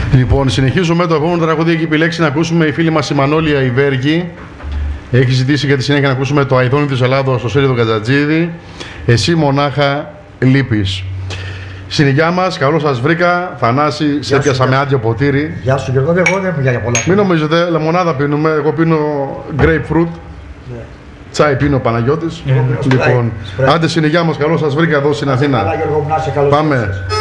Λοιπόν, συνεχίζουμε το επόμενο τραγούδι. Έχει επιλέξει να ακούσουμε η φίλη μας η Μανώλια η Βέργη. Έχει ζητήσει για τη συνέχεια να ακούσουμε το Αηδόνι της Ελλάδος στο Σέριδο Κατζατζίδη. Εσύ μονάχα λείπεις. Στην υγειά μας, καλώς σας βρήκα. Θανάση, σε έπιασα με άντιο ποτήρι. Γεια σου Γιώργο, εγώ δεν πήρα για πολλά. Μην νομίζετε, λεμονάδα πίνουμε. Εγώ πίνω grapefruit. Ναι. Τσάι πίνω ο Παναγιώτης. Λοιπόν, άντε στην υγειά μας, καλώς σας βρήκα εδώ στην Αθήνα. Καλά Γιώργο, να είσαι καλός. Πάμε.